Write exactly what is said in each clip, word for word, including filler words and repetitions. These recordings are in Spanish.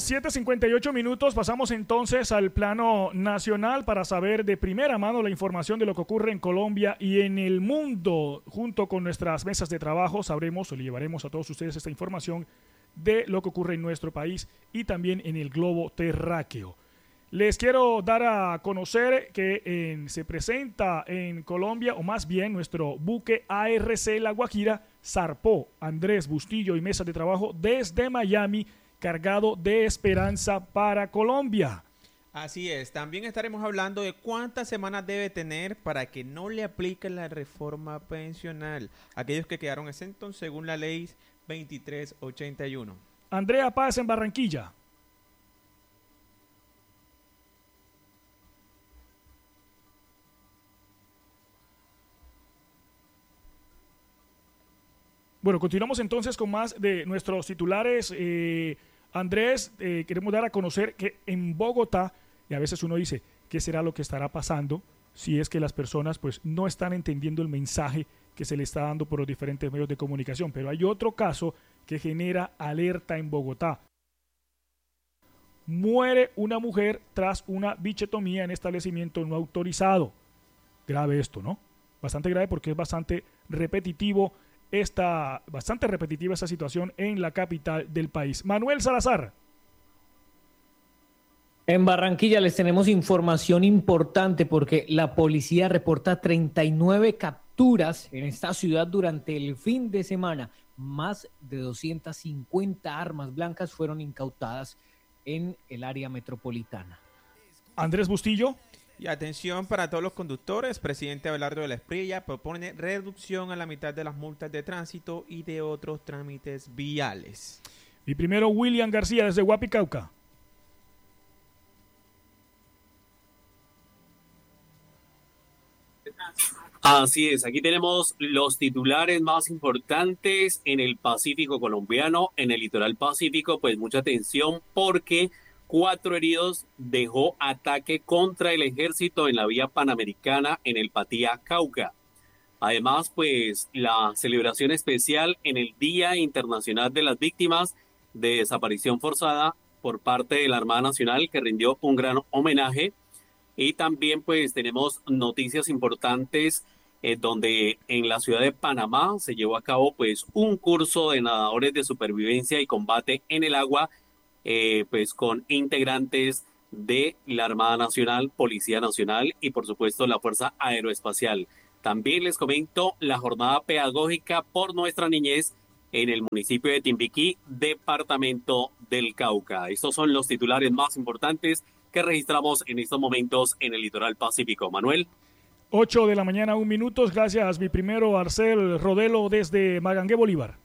siete cincuenta y ocho minutos, pasamos entonces al plano nacional para saber de primera mano la información de lo que ocurre en Colombia y en el mundo. Junto con nuestras mesas de trabajo sabremos o le llevaremos a todos ustedes esta información de lo que ocurre en nuestro país y también en el globo terráqueo. Les quiero dar a conocer que en, se presenta en Colombia, o más bien nuestro buque A R C La Guajira zarpó Andrés Bustillo y mesas de trabajo desde Miami, cargado de esperanza para Colombia. Así es, también estaremos hablando de cuántas semanas debe tener para que no le aplique la reforma pensional a aquellos que quedaron exentos según la ley veintitrés ochenta y uno. Andrea Paz en Barranquilla. Bueno, continuamos entonces con más de nuestros titulares. Eh, Andrés, eh, queremos dar a conocer que en Bogotá, y a veces uno dice, ¿qué será lo que estará pasando? Si es que las personas pues no están entendiendo el mensaje que se le está dando por los diferentes medios de comunicación. Pero hay otro caso que genera alerta en Bogotá. Muere una mujer tras una bichetomía en establecimiento no autorizado. Grave esto, ¿no? Bastante grave porque es bastante repetitivo. Está bastante repetitiva esta situación en la capital del país. Manuel Salazar. En Barranquilla les tenemos información importante porque la policía reporta treinta y nueve capturas en esta ciudad durante el fin de semana. Más de doscientas cincuenta armas blancas fueron incautadas en el área metropolitana. Andrés Bustillo. Y atención para todos los conductores, presidente Abelardo de la Espriella propone reducción a la mitad de las multas de tránsito y de otros trámites viales. Y primero William García desde Guapicauca. Así es, aquí tenemos los titulares más importantes en el Pacífico colombiano, en el litoral pacífico, pues mucha atención porque cuatro heridos dejó ataque contra el ejército en la vía panamericana en el Patía, Cauca. Además, pues la celebración especial en el Día Internacional de las Víctimas de Desaparición Forzada por parte de la Armada Nacional, que rindió un gran homenaje. Y también pues tenemos noticias importantes eh, donde en la ciudad de Panamá se llevó a cabo pues un curso de nadadores de supervivencia y combate en el agua, Eh, pues con integrantes de la Armada Nacional, Policía Nacional y por supuesto la Fuerza Aeroespacial. También les comento la jornada pedagógica por nuestra niñez en el municipio de Timbiquí, departamento del Cauca. Estos son los titulares más importantes que registramos en estos momentos en el litoral pacífico. Manuel. ocho de la mañana, un minuto. Gracias, mi primero Arcel Rodelo desde Magangué, Bolívar.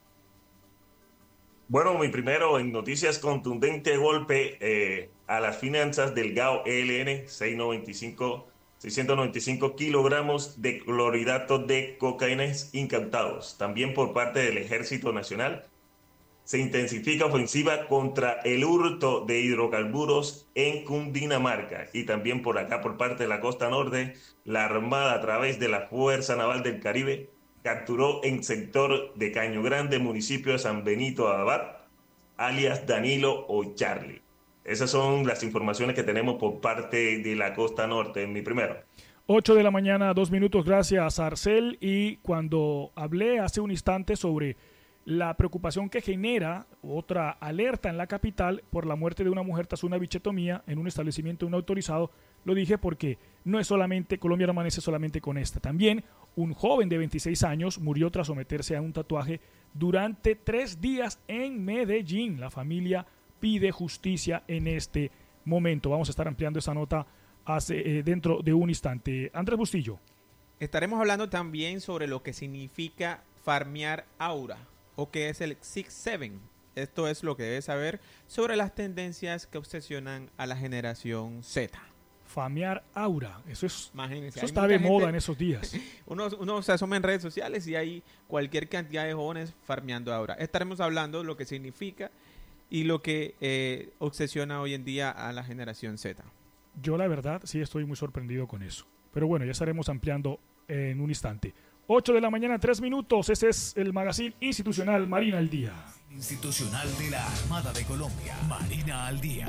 Bueno, mi primero en noticias, contundente golpe eh, a las finanzas del G A O E L N, seiscientos noventa y cinco kilogramos de clorhidrato de cocaína incautados. También por parte del Ejército Nacional se intensifica ofensiva contra el hurto de hidrocarburos en Cundinamarca. Y también por acá, por parte de la costa norte, la Armada a través de la Fuerza Naval del Caribe capturó en sector de Caño Grande, municipio de San Benito Abad, alias Danilo o Charlie. Esas son las informaciones que tenemos por parte de la costa norte, en mi primero. ocho de la mañana, dos minutos, gracias Arcel. Y cuando hablé hace un instante sobre la preocupación que genera otra alerta en la capital por la muerte de una mujer tras una bichetomía en un establecimiento no autorizado, lo dije porque no es solamente, Colombia no amanece solamente con esta. También un joven de veintiséis años murió tras someterse a un tatuaje durante tres días en Medellín. La familia pide justicia en este momento. Vamos a estar ampliando esa nota hace, eh, dentro de un instante. Andrés Bustillo. Estaremos hablando también sobre lo que significa farmear aura o que es el Six Seven. Esto es lo que debes saber sobre las tendencias que obsesionan a la generación Z. Famear aura, eso es, Imagínense, eso está de gente, moda en esos días. Uno, uno se asoma en redes sociales y hay cualquier cantidad de jóvenes farmeando aura. Estaremos hablando de lo que significa y lo que eh, obsesiona hoy en día a la generación Z. Yo la verdad sí estoy muy sorprendido con eso. Pero bueno, ya estaremos ampliando en un instante. ocho de la mañana, tres minutos. Ese es el magazine institucional Marina al Día. Institucional de la Armada de Colombia, Marina al Día.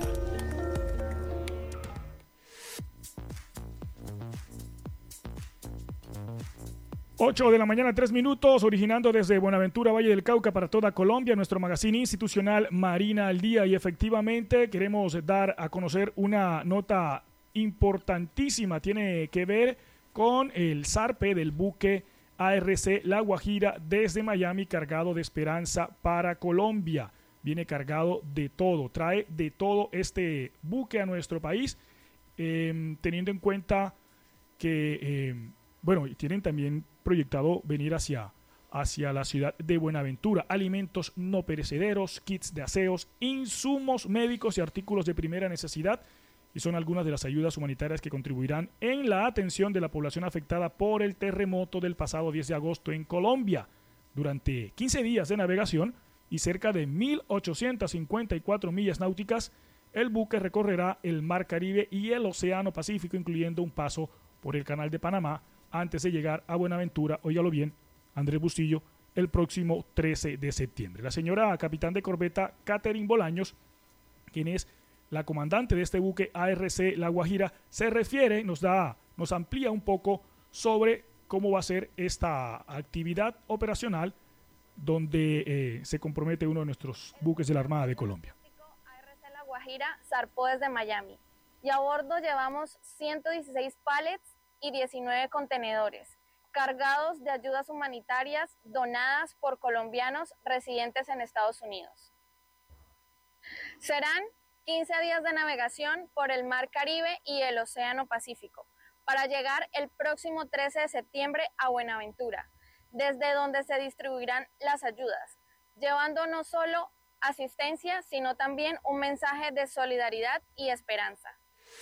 ocho de la mañana, tres minutos, originando desde Buenaventura, Valle del Cauca, para toda Colombia, nuestro magazine institucional Marina al Día. Y efectivamente queremos dar a conocer una nota importantísima. Tiene que ver con el zarpe del buque A R C La Guajira desde Miami, cargado de esperanza para Colombia. Viene cargado de todo, trae de todo este buque a nuestro país, eh, teniendo en cuenta que, eh, bueno, tienen también proyectado venir hacia, hacia la ciudad de Buenaventura. Alimentos no perecederos, kits de aseos, insumos médicos y artículos de primera necesidad. Y son algunas de las ayudas humanitarias que contribuirán en la atención de la población afectada por el terremoto del pasado diez de agosto en Colombia. Durante quince días de navegación y cerca de mil ochocientas cincuenta y cuatro millas náuticas, el buque recorrerá el Mar Caribe y el Océano Pacífico, incluyendo un paso por el Canal de Panamá, antes de llegar a Buenaventura, óigalo bien, Andrés Bustillo, el próximo trece de septiembre. La señora capitán de corbeta Catherine Bolaños, quien es la comandante de este buque A R C La Guajira, se refiere, nos da, nos amplía un poco sobre cómo va a ser esta actividad operacional donde eh, se compromete uno de nuestros buques de la Armada de Colombia. A R C La Guajira zarpó desde Miami y a bordo llevamos ciento dieciséis pallets y diecinueve contenedores cargados de ayudas humanitarias donadas por colombianos residentes en Estados Unidos. Serán quince días de navegación por el Mar Caribe y el Océano Pacífico para llegar el próximo trece de septiembre a Buenaventura, desde donde se distribuirán las ayudas, llevando no solo asistencia, sino también un mensaje de solidaridad y esperanza.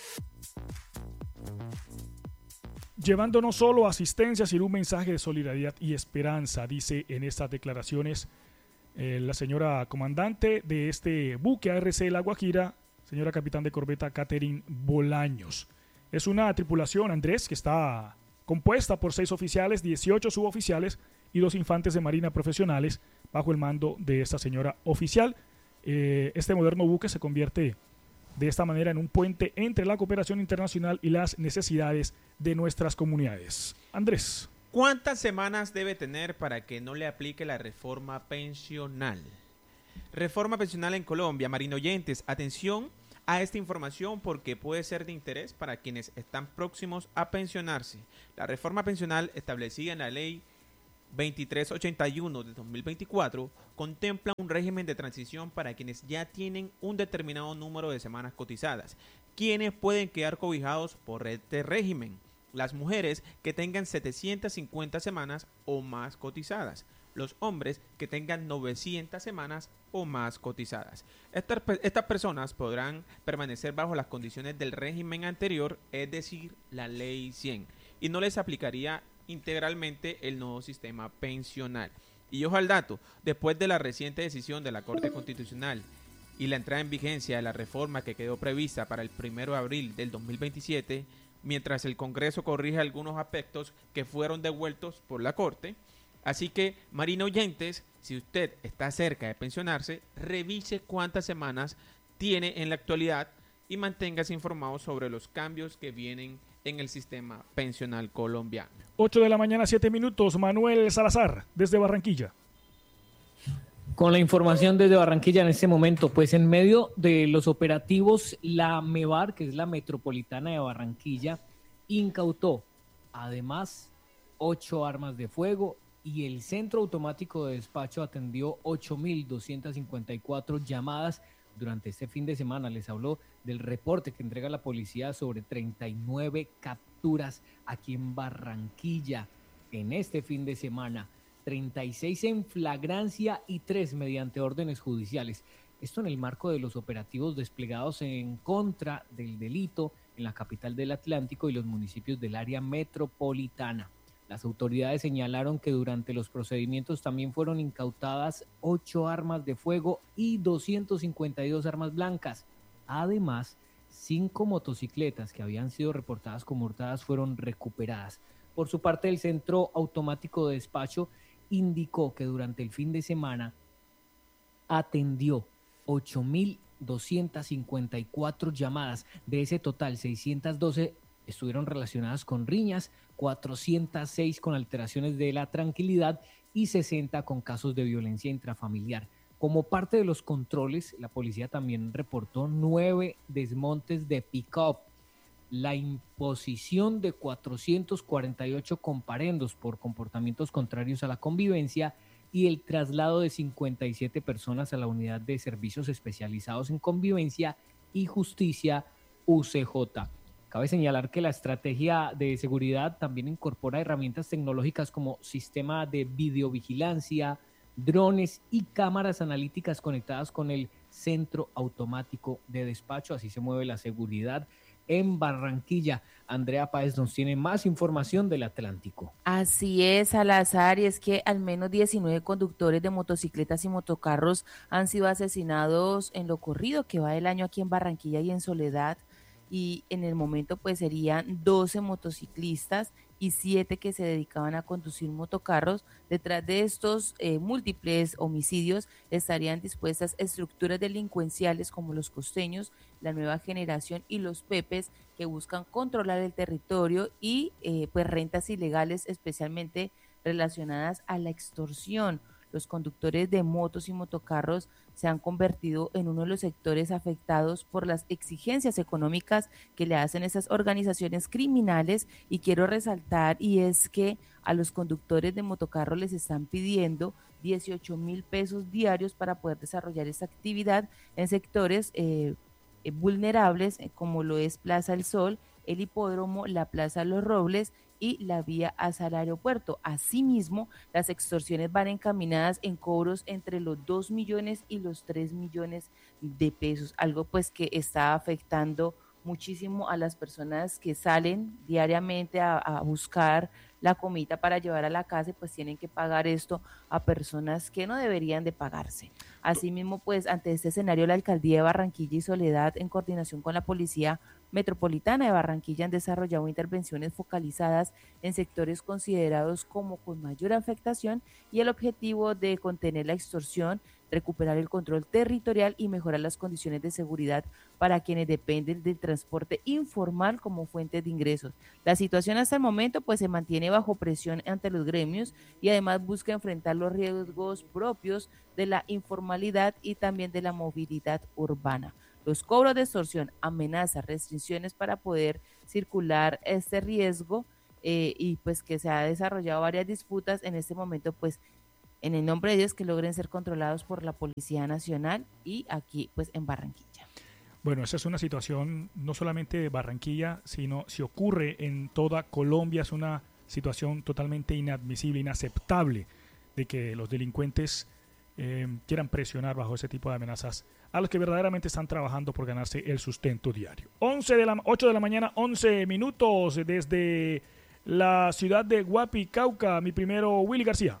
Llevando no solo asistencia, sino un mensaje de solidaridad y esperanza, dice en estas declaraciones eh, la señora comandante de este buque A R C La Guajira, señora capitán de corbeta Catherine Bolaños. Es una tripulación, Andrés, que está compuesta por seis oficiales, dieciocho suboficiales y dos infantes de marina profesionales bajo el mando de esta señora oficial. Eh, este moderno buque se convierte de esta manera en un puente entre la cooperación internacional y las necesidades de nuestras comunidades. Andrés. ¿Cuántas semanas debe tener para que no le aplique la reforma pensional? Reforma pensional en Colombia. Marinoyentes, atención a esta información porque puede ser de interés para quienes están próximos a pensionarse. La reforma pensional establecida en la ley veintitrés ochenta y uno de dos mil veinticuatro contempla un régimen de transición para quienes ya tienen un determinado número de semanas cotizadas, quienes pueden quedar cobijados por este régimen. Las mujeres que tengan setecientas cincuenta semanas o más cotizadas, los hombres que tengan novecientas semanas o más cotizadas. Estas, estas personas podrán permanecer bajo las condiciones del régimen anterior, es decir, la ley cien, y no les aplicaría integralmente el nuevo sistema pensional. Y ojo al dato, después de la reciente decisión de la Corte Constitucional y la entrada en vigencia de la reforma que quedó prevista para el primero de abril del dos mil veintisiete, mientras el Congreso corrige algunos aspectos que fueron devueltos por la Corte. Así que, marino oyentes, si usted está cerca de pensionarse, revise cuántas semanas tiene en la actualidad y manténgase informado sobre los cambios que vienen en el sistema pensional colombiano. ocho de la mañana, siete minutos. Manuel Salazar, desde Barranquilla. Con la información desde Barranquilla en este momento, pues en medio de los operativos, la MEBAR, que es la Metropolitana de Barranquilla, incautó además ocho armas de fuego y el Centro Automático de Despacho atendió ocho mil doscientas cincuenta y cuatro llamadas durante este fin de semana. Les habló del reporte que entrega la policía sobre treinta y nueve capturas aquí en Barranquilla en este fin de semana. treinta y seis en flagrancia y tres mediante órdenes judiciales. Esto en el marco de los operativos desplegados en contra del delito en la capital del Atlántico y los municipios del área metropolitana. Las autoridades señalaron que durante los procedimientos también fueron incautadas ocho armas de fuego y doscientas cincuenta y dos armas blancas. Además, cinco motocicletas que habían sido reportadas como hurtadas fueron recuperadas. Por su parte, el Centro Automático de Despacho indicó que durante el fin de semana atendió ocho mil doscientas cincuenta y cuatro llamadas. De ese total, seiscientas doce estuvieron relacionadas con riñas, cuatrocientas seis con alteraciones de la tranquilidad y sesenta con casos de violencia intrafamiliar. Como parte de los controles, la policía también reportó nueve desmontes de pick-up, la imposición de cuatrocientos cuarenta y ocho comparendos por comportamientos contrarios a la convivencia y el traslado de cincuenta y siete personas a la unidad de servicios especializados en convivencia y justicia U C J. Cabe señalar que la estrategia de seguridad también incorpora herramientas tecnológicas como sistema de videovigilancia, drones y cámaras analíticas conectadas con el centro automático de despacho. Así se mueve la seguridad en Barranquilla. Andrea Páez nos tiene más información del Atlántico. Así es, Salazar, y es que al menos diecinueve conductores de motocicletas y motocarros han sido asesinados en lo corrido que va del año aquí en Barranquilla y en Soledad, y en el momento pues serían doce motociclistas y siete que se dedicaban a conducir motocarros. Detrás de estos eh, múltiples homicidios estarían dispuestas estructuras delincuenciales como los costeños, la nueva generación y los pepes, que buscan controlar el territorio y eh, pues rentas ilegales, especialmente relacionadas a la extorsión. Los conductores de motos y motocarros se han convertido en uno de los sectores afectados por las exigencias económicas que le hacen esas organizaciones criminales, y quiero resaltar y es que a los conductores de motocarro les están pidiendo dieciocho mil pesos diarios para poder desarrollar esta actividad en sectores eh, vulnerables eh, como lo es Plaza El Sol, el Hipódromo, la Plaza Los Robles y la vía hacia el aeropuerto. Asimismo, las extorsiones van encaminadas en cobros entre los dos millones y los tres millones de pesos, algo pues que está afectando muchísimo a las personas que salen diariamente a, a buscar la comida para llevar a la casa, y pues tienen que pagar esto a personas que no deberían de pagarse. Asimismo, pues ante este escenario, la Alcaldía de Barranquilla y Soledad, en coordinación con la Policía Metropolitana de Barranquilla, han desarrollado intervenciones focalizadas en sectores considerados como con mayor afectación, y el objetivo de contener la extorsión, recuperar el control territorial y mejorar las condiciones de seguridad para quienes dependen del transporte informal como fuente de ingresos. La situación hasta el momento pues se mantiene bajo presión ante los gremios, y además busca enfrentar los riesgos propios de la informalidad y también de la movilidad urbana. Los cobros de extorsión, amenazas, restricciones para poder circular este riesgo eh, y pues que se ha desarrollado varias disputas en este momento, pues en el nombre de Dios que logren ser controlados por la Policía Nacional y aquí pues en Barranquilla. Bueno, esa es una situación no solamente de Barranquilla, sino si ocurre en toda Colombia. Es una situación totalmente inadmisible, inaceptable, de que los delincuentes eh, quieran presionar bajo ese tipo de amenazas a los que verdaderamente están trabajando por ganarse el sustento diario. once de la, ocho de la mañana, once minutos desde la ciudad de Guapi, Cauca. Mi primero, Willy García.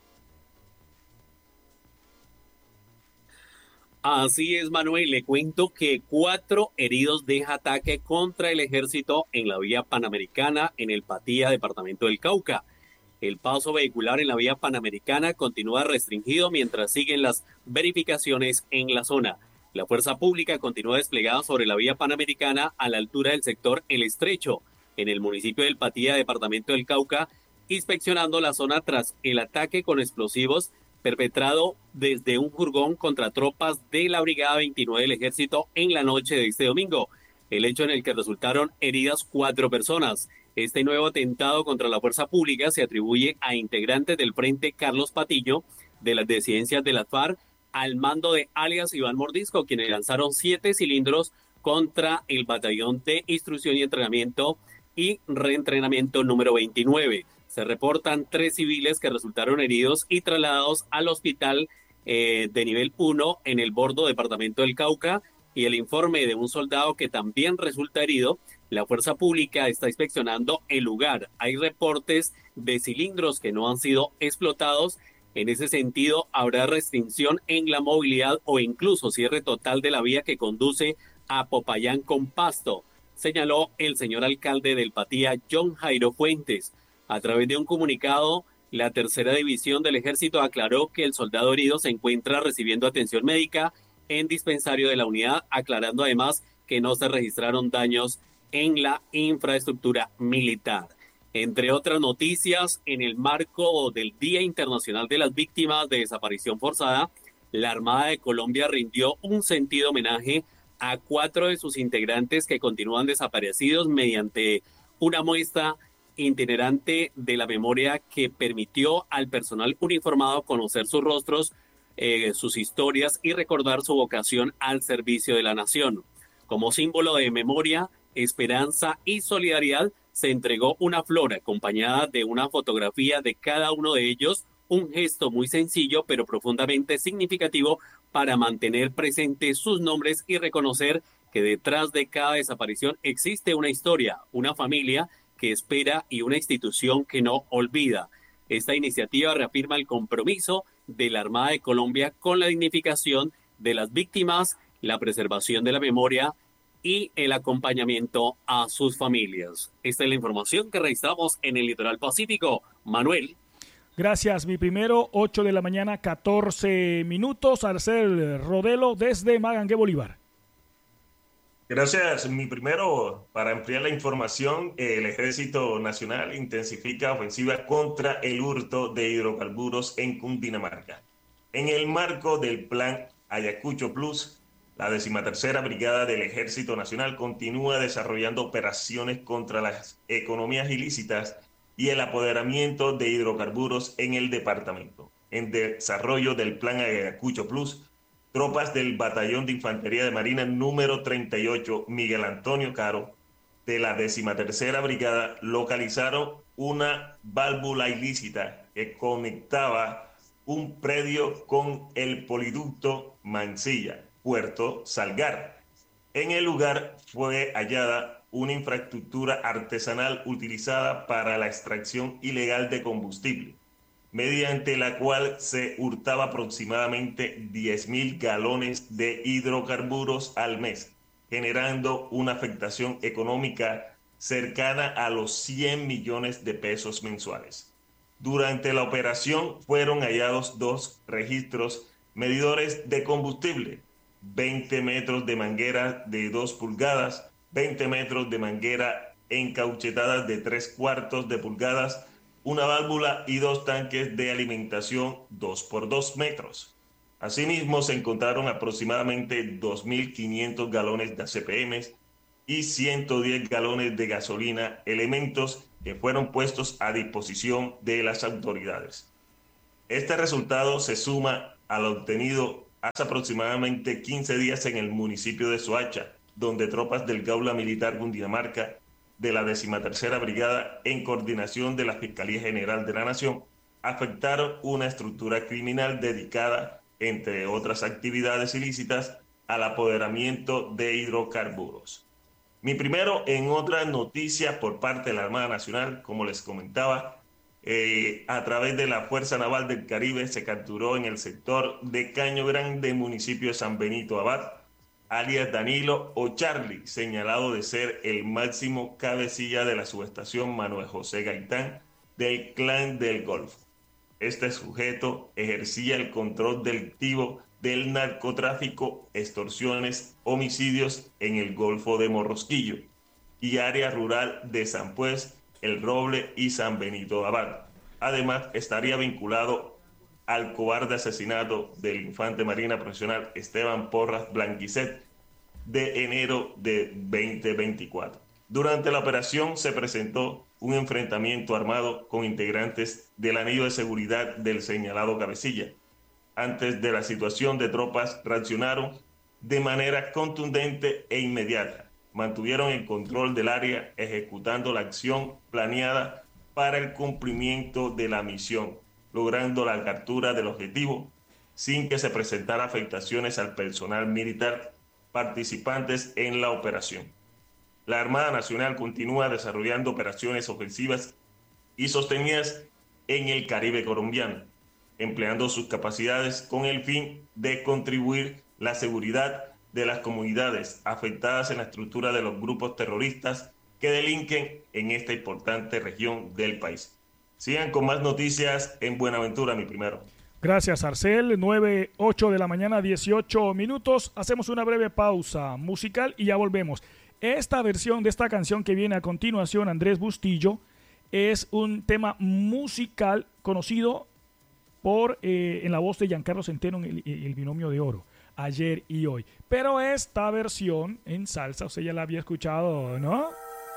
Así es, Manuel, le cuento que cuatro heridos deja ataque contra el ejército en la vía Panamericana en el Patía, departamento del Cauca. El paso vehicular en la vía Panamericana continúa restringido mientras siguen las verificaciones en la zona. La fuerza pública continúa desplegada sobre la vía Panamericana a la altura del sector El Estrecho, en el municipio del Patía, departamento del Cauca, inspeccionando la zona tras el ataque con explosivos perpetrado desde un furgón contra tropas de la Brigada veintinueve del Ejército en la noche de este domingo. El hecho en el que resultaron heridas cuatro personas. Este nuevo atentado contra la fuerza pública se atribuye a integrantes del Frente Carlos Patiño de las disidencias de las FARC al mando de alias Iván Mordisco, quienes lanzaron siete cilindros contra el Batallón de Instrucción y Entrenamiento y Reentrenamiento número veintinueve. Se reportan tres civiles que resultaron heridos y trasladados al hospital eh, de nivel uno en el Bordo, departamento del Cauca, y el informe de un soldado que también resulta herido. La fuerza pública está inspeccionando el lugar. Hay reportes de cilindros que no han sido explotados. En ese sentido, habrá restricción en la movilidad o incluso cierre total de la vía que conduce a Popayán con Pasto, señaló el señor alcalde del Patía, John Jairo Fuentes. A través de un comunicado, La tercera división del ejército aclaró que el soldado herido se encuentra recibiendo atención médica en dispensario de la unidad, aclarando además que no se registraron daños en la infraestructura militar. Entre otras noticias, en el marco del Día Internacional de las Víctimas de Desaparición Forzada, la Armada de Colombia rindió un sentido homenaje a cuatro de sus integrantes que continúan desaparecidos mediante una muestra itinerante de la memoria que permitió al personal uniformado conocer sus rostros, eh, sus historias y recordar su vocación al servicio de la nación. Como símbolo de memoria, esperanza y solidaridad, se entregó una flor acompañada de una fotografía de cada uno de ellos, un gesto muy sencillo pero profundamente significativo para mantener presentes sus nombres y reconocer que detrás de cada desaparición existe una historia, una familia que espera y una institución que no olvida. Esta iniciativa reafirma el compromiso de la Armada de Colombia con la dignificación de las víctimas, la preservación de la memoria y el acompañamiento a sus familias. Esta es la información que registramos en el Litoral Pacífico. Manuel. Gracias, mi primero, ocho de la mañana, catorce minutos. Arcel Rodelo desde Magangué, Bolívar. Gracias, mi primero. Para ampliar la información, el Ejército Nacional intensifica ofensiva contra el hurto de hidrocarburos en Cundinamarca. En el marco del Plan Ayacucho Plus, la decimatercera Brigada del Ejército Nacional continúa desarrollando operaciones contra las economías ilícitas y el apoderamiento de hidrocarburos en el departamento. En desarrollo del Plan Ayacucho Plus, tropas del Batallón de Infantería de Marina número treinta y ocho, Miguel Antonio Caro, de la decimatercera Brigada, localizaron una válvula ilícita que conectaba un predio con el poliducto Mansilla, Puerto Salgar. En el lugar fue hallada una infraestructura artesanal utilizada para la extracción ilegal de combustible, mediante la cual se hurtaba aproximadamente diez mil galones de hidrocarburos al mes, generando una afectación económica cercana a los cien millones de pesos mensuales. Durante la operación fueron hallados dos registros medidores de combustible, veinte metros de manguera de dos pulgadas, veinte metros de manguera encauchetadas de tres cuartos de pulgadas, una válvula y dos tanques de alimentación dos por dos metros. Asimismo, se encontraron aproximadamente dos mil quinientos galones de A C P M y ciento diez galones de gasolina, elementos que fueron puestos a disposición de las autoridades. Este resultado se suma al obtenido hace aproximadamente quince días en el municipio de Soacha, donde tropas del Gaula Militar Cundinamarca de la decimatercera Brigada, en coordinación de la Fiscalía General de la Nación, afectaron una estructura criminal dedicada, entre otras actividades ilícitas, al apoderamiento de hidrocarburos. Mi primero, en otra noticia por parte de la Armada Nacional, como les comentaba, eh, a través de la Fuerza Naval del Caribe se capturó en el sector de Caño Grande, municipio de San Benito Abad, alias Danilo o Charlie, señalado de ser el máximo cabecilla de la subestación Manuel José Gaitán del Clan del Golfo. Este sujeto ejercía el control delictivo del narcotráfico, extorsiones, homicidios en el Golfo de Morrosquillo y área rural de San Pues, El Roble y San Benito Abad. Además, estaría vinculado al cobarde asesinato del infante marina profesional Esteban Porras Blanquicet de enero de veinte veinticuatro. Durante la operación se presentó un enfrentamiento armado con integrantes del anillo de seguridad del señalado cabecilla. Antes de la situación, de tropas reaccionaron de manera contundente e inmediata. Mantuvieron el control del área, ejecutando la acción planeada para el cumplimiento de la misión, logrando la captura del objetivo sin que se presentara afectaciones al personal militar participantes en la operación. La Armada Nacional continúa desarrollando operaciones ofensivas y sostenidas en el Caribe colombiano, empleando sus capacidades con el fin de contribuir la seguridad de las comunidades afectadas en la estructura de los grupos terroristas que delinquen en esta importante región del país. Sigan con más noticias en Buenaventura, mi primero. Gracias, Arcel. nueve, ocho de la mañana, dieciocho minutos. Hacemos una breve pausa musical y ya volvemos. Esta versión de esta canción que viene a continuación, Andrés Bustillo, es un tema musical conocido por eh, en la voz de Giancarlo Centeno en el, el binomio de oro, ayer y hoy. Pero esta versión en salsa, usted ya la había escuchado, ¿no?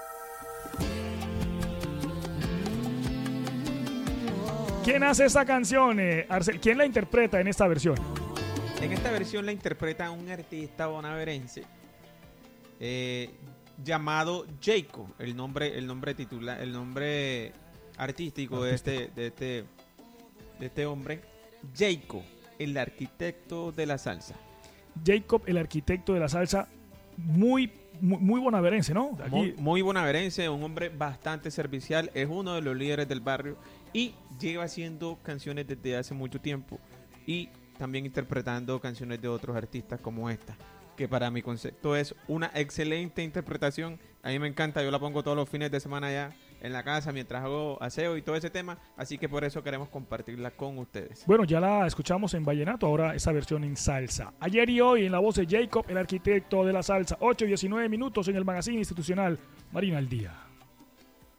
¿Quién hace esa canción, eh, Arcel? ¿Quién la interpreta en esta versión? En esta versión la interpreta un artista bonaverense eh, llamado Jayco, el nombre, el nombre titular, el nombre artístico, artístico. De este, de este, de este hombre, Jayco, el arquitecto de la salsa. Jacob, el arquitecto de la salsa, muy, muy, muy bonaverense, ¿no? Aquí. Muy, muy bonaverense, un hombre bastante servicial, es uno de los líderes del barrio y lleva haciendo canciones desde hace mucho tiempo y también interpretando canciones de otros artistas como esta, que para mi concepto es una excelente interpretación. A mí me encanta, yo la pongo todos los fines de semana ya en la casa mientras hago aseo y todo ese tema, así que por eso queremos compartirla con ustedes. Bueno, ya la escuchamos en vallenato, ahora esa versión en salsa. Ayer y hoy en la voz de Jacob, el arquitecto de la salsa, ocho y diecinueve minutos en el magazine institucional Marina al Día.